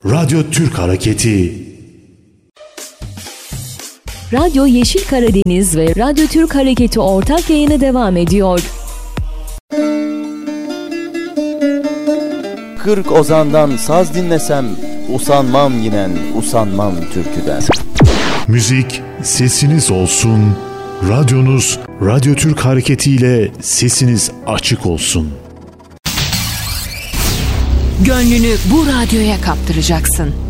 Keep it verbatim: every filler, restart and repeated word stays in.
Radyo Türk Hareketi. Radyo Yeşil Karadeniz ve Radyo Türk Hareketi ortak yayını devam ediyor. Kırk ozandan saz dinlesem, usanmam yinen, usanmam türküden. Müzik sesiniz olsun, radyonuz Radyo Türk Hareketi ile sesiniz açık olsun. Gönlünü bu radyoya kaptıracaksın.